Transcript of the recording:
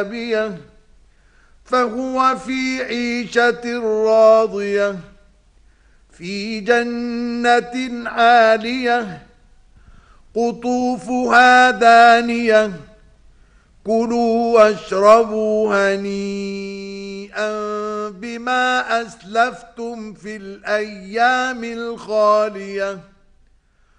فهو في عيشة راضية في جنة عالية قطوفها دانية كلوا واشربوا هنيئا بما أسلفتم في الأيام الخالية